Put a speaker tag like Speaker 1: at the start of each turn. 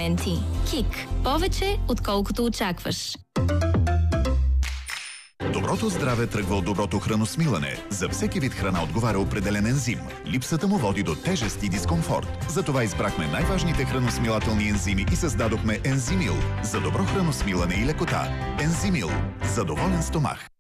Speaker 1: ингредиенти. КИК. Повече, отколкото очакваш.
Speaker 2: Доброто здраве тръгва от доброто храносмилане. За всеки вид храна отговаря определен ензим. Липсата му води до тежест и дискомфорт. Затова избрахме най-важните храносмилателни ензими и създадохме Ензимил. За добро храносмилане и лекота. Ензимил. За доволен стомах.